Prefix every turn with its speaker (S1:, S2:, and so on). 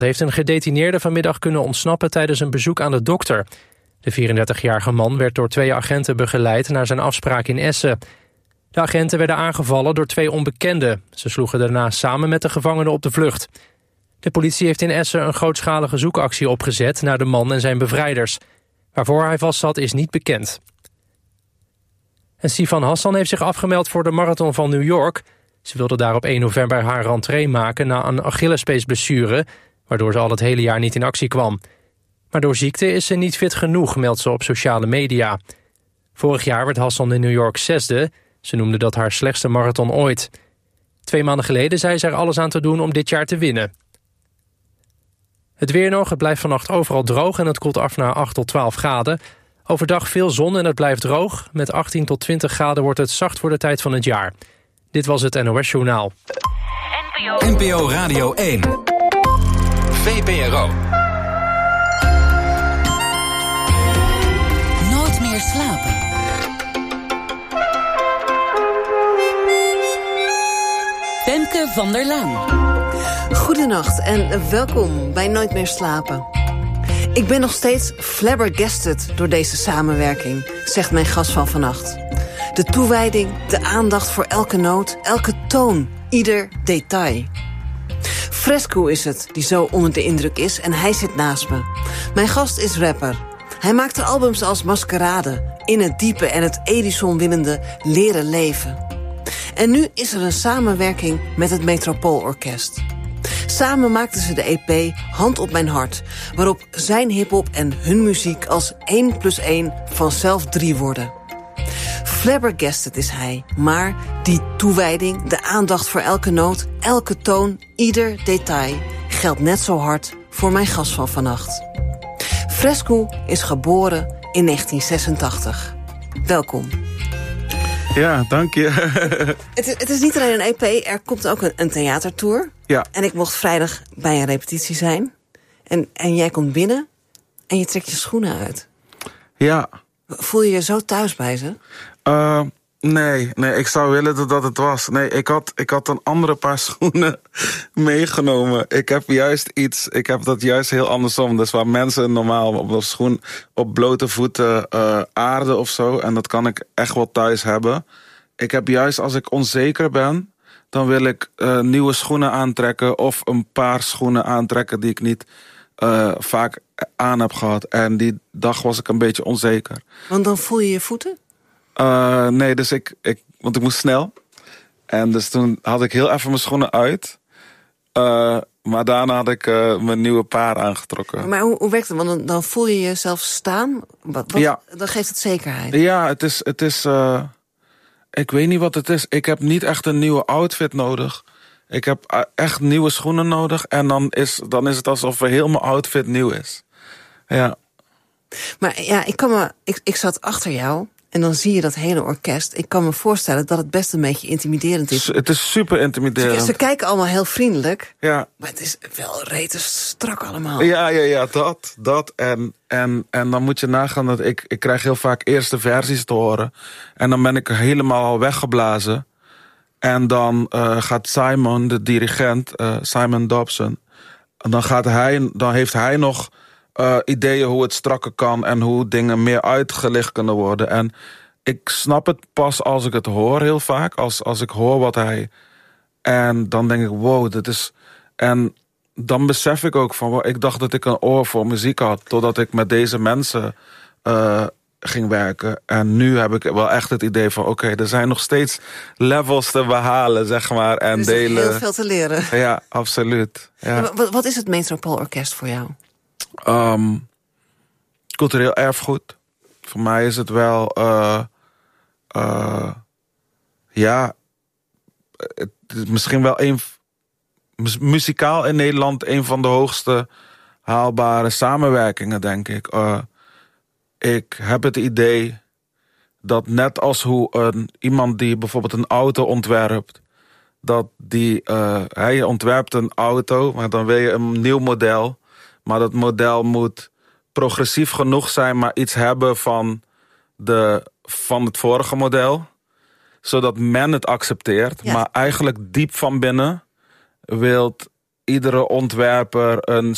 S1: heeft een gedetineerde vanmiddag kunnen ontsnappen tijdens een bezoek aan de dokter. De 34-jarige man werd door 2 agenten begeleid naar zijn afspraak in Essen. De agenten werden aangevallen door 2 onbekenden. Ze sloegen daarna samen met de gevangenen op de vlucht. De politie heeft in Essen een grootschalige zoekactie opgezet naar de man en zijn bevrijders. Waarvoor hij vastzat is niet bekend. En Sifan Hassan heeft zich afgemeld voor de marathon van New York. Ze wilde daar op 1 november haar rentree maken na een Achillespeesblessure, waardoor ze al het hele jaar niet in actie kwam. Maar door ziekte is ze niet fit genoeg, meldt ze op sociale media. Vorig jaar werd Hassan in New York 6e. Ze noemde dat haar slechtste marathon ooit. 2 maanden geleden zei ze er alles aan te doen om dit jaar te winnen. Het weer nog, het blijft vannacht overal droog en het koelt af naar 8 tot 12 graden. Overdag veel zon en het blijft droog. Met 18 tot 20 graden wordt het zacht voor de tijd van het jaar. Dit was het NOS Journaal.
S2: NPO Radio 1. VPRO.
S3: Nooit meer slapen. Femke van der Laan.
S4: Goedenacht en welkom bij Nooit meer slapen. Ik ben nog steeds flabbergasted door deze samenwerking, zegt mijn gast van vannacht. De toewijding, de aandacht voor elke noot, elke toon, ieder detail. Fresco is het die zo onder de indruk is en hij zit naast me. Mijn gast is rapper. Hij maakte albums als Maskerade, In het Diepe en het Edison-winnende Leren Leven. En nu is er een samenwerking met het Metropoolorkest. Samen maakten ze de EP Hand op mijn hart, waarop zijn hiphop en hun muziek als 1 + 1 vanzelf 3 worden. Flabbergasted is hij, maar die toewijding, de aandacht voor elke noot, elke toon, ieder detail geldt net zo hard voor mijn gast van vannacht. Fresco is geboren in 1986. Welkom.
S5: Ja, dank je.
S4: Het is niet alleen een EP, er komt ook een theatertour.
S5: Ja.
S4: En ik mocht vrijdag bij een repetitie zijn. En jij komt binnen en je trekt je schoenen uit.
S5: Ja.
S4: Voel je je zo thuis bij ze?
S5: Nee, ik zou willen dat het was. Nee, ik had een andere paar schoenen meegenomen. Ik heb dat juist heel andersom. Dus waar mensen normaal op een schoen op blote voeten aarden of zo. En dat kan ik echt wel thuis hebben. Ik heb juist als ik onzeker ben, dan wil ik nieuwe schoenen aantrekken of een paar schoenen aantrekken die ik niet vaak aan heb gehad. En die dag was ik een beetje onzeker.
S4: Want dan voel je je voeten?
S5: Nee, dus want ik moest snel. En dus toen had ik heel even mijn schoenen uit. Maar daarna had ik mijn nieuwe paar aangetrokken.
S4: Maar hoe werkt het? Want dan voel je jezelf staan?
S5: Ja.
S4: Dan geeft het zekerheid.
S5: Ja, het is ik weet niet wat het is. Ik heb niet echt een nieuwe outfit nodig. Ik heb echt nieuwe schoenen nodig. En dan is het alsof heel mijn outfit nieuw is. Ja.
S4: Maar ja, ik zat achter jou. En dan zie je dat hele orkest. Ik kan me voorstellen dat het best een beetje intimiderend is.
S5: Het is super intimiderend.
S4: Ze kijken allemaal heel vriendelijk.
S5: Ja.
S4: Maar het is wel rete strak allemaal.
S5: Ja, dat. En dan moet je nagaan dat ik krijg heel vaak eerste versies te horen. En dan ben ik helemaal al weggeblazen. En dan gaat Simon, de dirigent, Simon Dobson. En dan heeft hij nog ideeën hoe het strakker kan en hoe dingen meer uitgelicht kunnen worden. En ik snap het pas als ik het hoor heel vaak. Als ik hoor wat hij... En dan denk ik, wow, dit is... En dan besef ik ook van, wow, ik dacht dat ik een oor voor muziek had, totdat ik met deze mensen ging werken. En nu heb ik wel echt het idee van, oké, er zijn nog steeds levels te behalen, zeg maar. En
S4: er is heel veel te leren.
S5: Ja, absoluut. Ja.
S4: Wat is het Metropoolorkest voor jou?
S5: Cultureel erfgoed. Voor mij is het wel... het is misschien wel muzikaal in Nederland een van de hoogste haalbare samenwerkingen, denk ik. Ik heb het idee dat net als hoe iemand die bijvoorbeeld een auto ontwerpt, dat hij ontwerpt een auto, maar dan wil je een nieuw model. Maar dat model moet progressief genoeg zijn, maar iets hebben van het vorige model. Zodat men het accepteert. Ja. Maar eigenlijk diep van binnen wil iedere ontwerper een